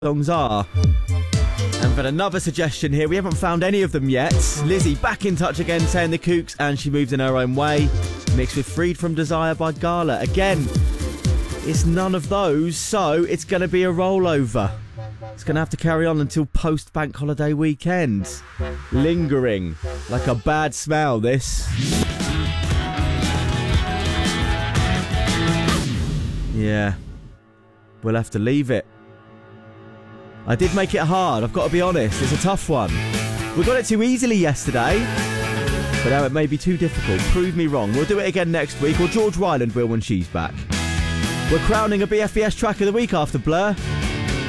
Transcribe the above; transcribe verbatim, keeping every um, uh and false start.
songs are. And for another suggestion here, we haven't found any of them yet. Lizzie back in touch again, saying the Kooks and She Moves in Her Own Way, mixed with Freed from Desire by Gala. Again, it's none of those, so it's going to be a rollover. It's going to have to carry on until post-bank holiday weekend. Lingering like a bad smell, this. Yeah, we'll have to leave it. I did make it hard, I've got to be honest. It's a tough one. We got it too easily yesterday, but now it may be too difficult. Prove me wrong. We'll do it again next week, or George Ryland will when she's back. We're crowning a B F B S track of the week after Blur.